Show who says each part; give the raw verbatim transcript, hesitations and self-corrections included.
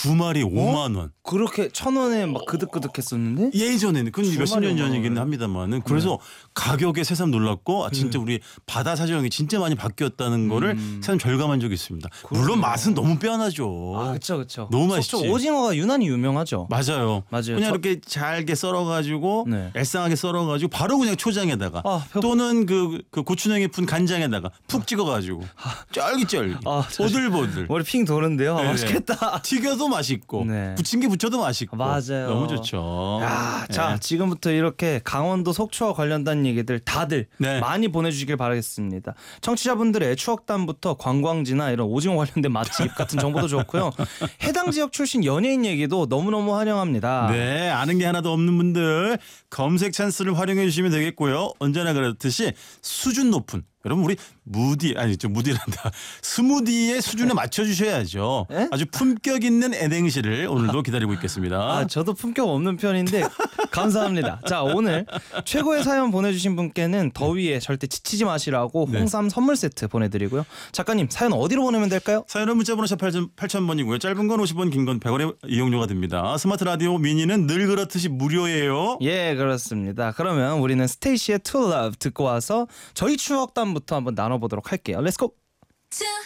Speaker 1: 두 마리 오만 원.
Speaker 2: 그렇게 천 원에 막 그득그득했었는데?
Speaker 1: 예전에는 그건
Speaker 2: 두
Speaker 1: 몇십
Speaker 2: 마리
Speaker 1: 년
Speaker 2: 오만
Speaker 1: 전이긴
Speaker 2: 원.
Speaker 1: 합니다만은 그래서 가격에 새삼 놀랐고 아,
Speaker 2: 음.
Speaker 1: 진짜 우리 바다 사정이 진짜 많이 바뀌었다는 거를 새삼 절감한 적이 있습니다. 물론
Speaker 2: 그러네요.
Speaker 1: 맛은 너무 빼어나죠.
Speaker 2: 아, 그렇죠, 그렇죠.
Speaker 1: 너무 맛있지.
Speaker 2: 속초 오징어가 유난히 유명하죠.
Speaker 1: 맞아요.
Speaker 2: 맞아요.
Speaker 1: 그냥
Speaker 2: 저-
Speaker 1: 이렇게 잘게 썰어가지고
Speaker 2: 네.
Speaker 1: 알싸하게 썰어가지고 바로 그냥 초장에다가
Speaker 2: 아, 배고파.
Speaker 1: 또는 그, 그 고추냉이 푼 간장에다가 푹 찍어가지고 쫄깃쫄깃
Speaker 2: 아, 저-
Speaker 1: 보들보들
Speaker 2: 머리 핑 도는데요.
Speaker 1: 네,
Speaker 2: 맛있겠다.
Speaker 1: 튀겨도 맛있고
Speaker 2: 네.
Speaker 1: 부침개 부쳐도 맛있고
Speaker 2: 맞아요.
Speaker 1: 너무 좋죠.
Speaker 2: 야,
Speaker 1: 네.
Speaker 2: 자 지금부터 이렇게 강원도 속초와 관련된 얘기들 다들
Speaker 1: 네.
Speaker 2: 많이 보내주시길 바라겠습니다. 청취자분들의 추억담부터 관광지나 이런 오징어 관련된 맛집 같은 정보도 좋고요. 해당 지역 출신 연예인 얘기도 너무너무 환영합니다.
Speaker 1: 네, 아는 게 하나도 없는 분들 검색 찬스를 활용해 주시면 되겠고요. 언제나 그렇듯이 수준 높은 여러분 우리 무디 아니 좀 무디란다 스무디의 수준에 맞춰 주셔야죠.
Speaker 2: 에?
Speaker 1: 아주 품격 있는 에댕시를 오늘도 기다리고 있겠습니다.
Speaker 2: 아, 저도 품격 없는 편인데 감사합니다. 자, 오늘 최고의 사연 보내주신 분께는 더위에 절대 지치지 마시라고
Speaker 1: 네.
Speaker 2: 홍삼 선물 세트 보내드리고요. 작가님 사연 어디로 보내면 될까요?
Speaker 1: 사연은 문자번호 샵 팔천 번이고요. 짧은 건 오십 원, 긴 건 백 원의 이용료가 듭니다. 스마트 라디오 미니는 늘 그렇듯이 무료예요.
Speaker 2: 예, 그렇습니다. 그러면 우리는 스테이시의 To Love 듣고 와서 저희 추억담부터 한번 나눠보도록 할게요. 렛츠고!
Speaker 3: To